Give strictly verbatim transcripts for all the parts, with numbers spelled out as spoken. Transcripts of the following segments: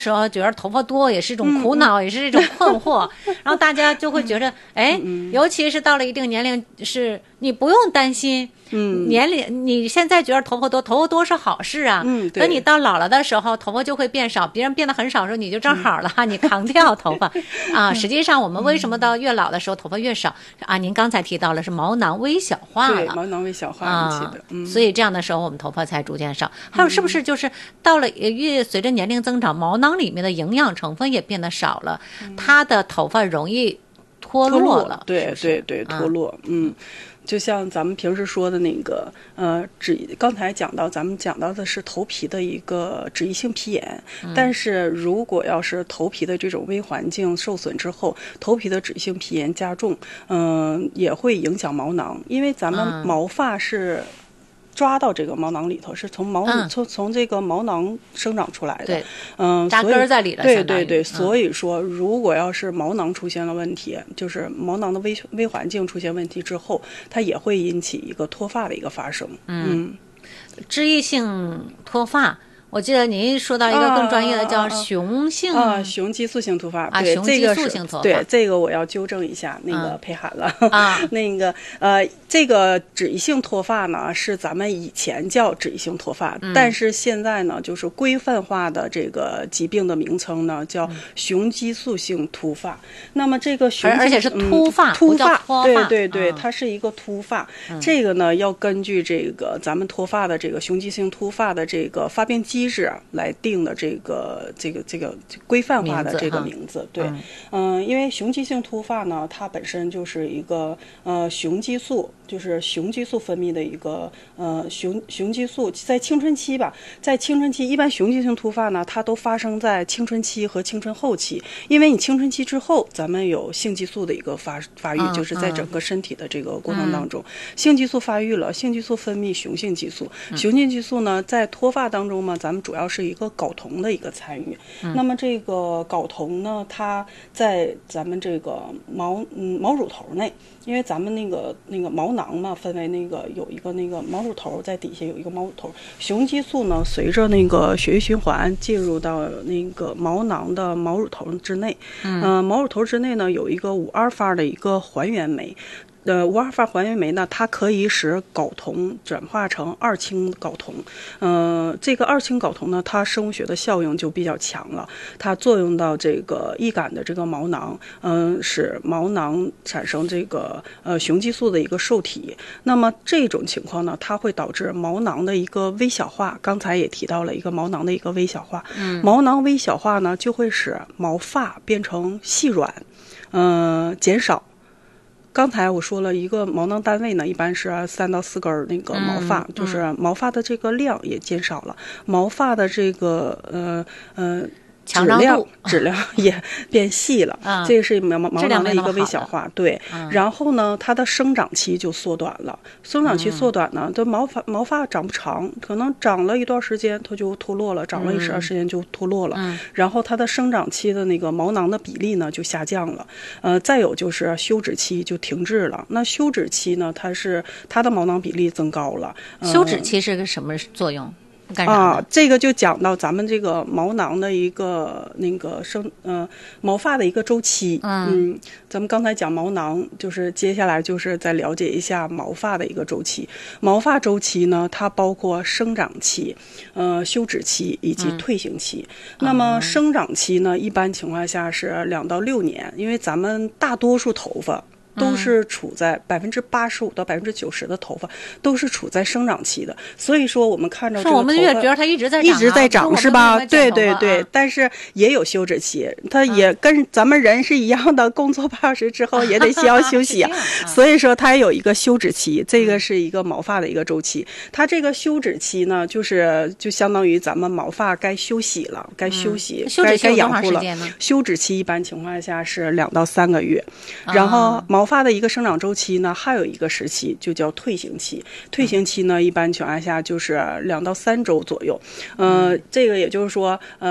时候觉得头发多也是一种苦恼，嗯、也是一种困惑，然后大家就会觉得，哎、嗯，尤其是到了一定年龄，是你不用担心。嗯，年龄你现在觉得头发多，头发多是好事啊。嗯，等你到老了的时候，头发就会变少，别人变得很少的时候，你就正好了，嗯、你扛掉头发啊。实际上，我们为什么到越老的时候头发越少啊？您刚才提到了是毛囊微小化了， 对，毛囊微小化引起的， 啊、嗯，所以这样的时候我们头发才逐渐少。还有是不是就是到了越随着年龄增长，毛囊里面的营养成分也变得少了，嗯、它的头发容易脱落了， 对是是对对，脱落，嗯。嗯就像咱们平时说的那个，呃，脂刚才讲到，咱们讲到的是头皮的一个脂溢性皮炎，嗯、但是如果要是头皮的这种微环境受损之后，头皮的脂溢性皮炎加重，嗯、呃，也会影响毛囊，因为咱们毛发是抓到这个毛囊里头，是从毛、嗯、从从这个毛囊生长出来的， 对， 嗯， 扎根在里了， 对对对， 嗯、 所以说，如果要是毛囊出现了问题，就是毛囊的微微环境出现问题之后，它也会引起一个脱发的一个发生。 嗯，嗯脂溢性脱发。我记得您说到一个更专业的叫雄性啊，啊雄激素性脱发啊， 对， 雄激素性脱发， 对这个我要纠正一下，那个裴涵了啊， 那个呃，这个脂溢性脱发呢是咱们以前叫脂溢性脱发，嗯、但是现在呢就是规范化的这个疾病的名称呢叫雄激素性突发。嗯、那么这个雄而且是突发， 嗯、突发， 发对对对， 嗯、 它是一个突发。 嗯、 这个呢要根据这个咱们脱发的这个雄激性突发的这个发病机制来定的这个这个这个规范化的这个名字，对，嗯、呃，因为雄激性突发呢，它本身就是一个呃雄激素，就是雄激素分泌的一个呃雄雄激素在青春期吧，在青春期一般雄激性突发呢，它都发生在青春期和青春后期，因为你青春期之后，咱们有性激素的一个发发育，嗯、就是在整个身体的这个过程当中，嗯、性激素发育了，性激素分泌雄性激素，嗯、雄性激素呢在脱发当中嘛，咱们主要是一个睾酮的一个参与，嗯、那么这个睾酮呢，它在咱们这个毛嗯毛乳头内，因为咱们那个那个毛囊嘛，分为那个有一个那个毛乳头，在底下有一个毛乳头，雄激素呢随着那个血液循环进入到那个毛囊的毛乳头之内，嗯、呃，毛乳头之内呢有一个五阿尔法的一个还原酶。呃，五阿尔法还原酶呢，它可以使睾酮转化成二氢睾酮。呃，这个二氢睾酮呢，它生物学的效应就比较强了，它作用到这个易感的这个毛囊，嗯、呃，使毛囊产生这个呃雄激素的一个受体。那么这种情况呢，它会导致毛囊的一个微小化。刚才也提到了一个毛囊的一个微小化，嗯，毛囊微小化呢，就会使毛发变成细软，嗯、呃，减少。刚才我说了一个毛囊单位呢，一般是三到四根那个毛发，嗯、就是毛发的这个量也减少了，毛发的这个呃呃。质量质量也变细了，嗯、这个是毛毛囊的一个微小化，对。嗯、然后呢，它的生长期就缩短了。生长期缩短呢，这、嗯、毛发毛发长不长，可能长了一段时间它就脱落了，长了一段时间就脱落了。嗯、然后它的生长期的那个毛囊的比例呢就下降了。呃，再有就是休止期就停滞了。那休止期呢，它是它的毛囊比例增高了。 呃、休止期是个什么作用？ 啊，这个就讲到咱们这个毛囊的一个那个生呃毛发的一个周期。嗯, 嗯，咱们刚才讲毛囊，就是接下来就是再了解一下毛发的一个周期。毛发周期呢，它包括生长期、呃休止期以及退行期。嗯、那么生长期呢，一般情况下是两到六年，因为咱们大多数头发都是处在百分之八十五到百分之九十的头发都是处在生长期的，所以说我们看到这个头发， 我们越觉得它一直在长、啊、 一直在长是吧？对对对，但是也有休止期，它也跟咱们人是一样的，工作八小时之后也得需要休息，啊、所以说它有一个休止期，这个是一个毛发的一个周期。它这个休止期呢，就是就相当于咱们毛发该休息了，该休息， 嗯、 该该养护了。 休止期一般情况下是两到三个月，啊、然后毛。毛发的一个生长周期呢，还有一个时期就叫退行期。退行期呢，一般情况下就是两到三周左右。呃，这个也就是说，呃。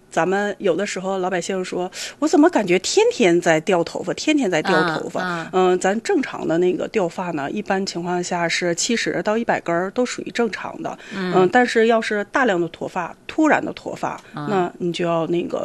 咱们有的时候老百姓说，我怎么感觉天天在掉头发，天天在掉头发？嗯、 啊啊呃，咱正常的那个掉发呢，一般情况下是七十到一百根都属于正常的。嗯、呃，但是要是大量的脱发，突然的脱发，啊、那你就要那个